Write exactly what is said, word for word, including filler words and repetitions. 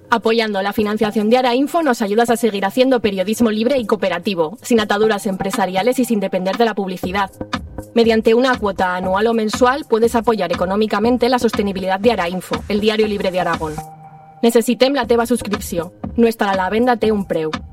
Apoyando la financiación de Arainfo nos ayudas a seguir haciendo periodismo libre y cooperativo, sin ataduras empresariales y sin depender de la publicidad. Mediante una cuota anual o mensual puedes apoyar econòmicamente la sostenibilidad de Arainfo, el diario libre de Aragón. Necessitem la teva subscripció. No estarà a la venda té un preu.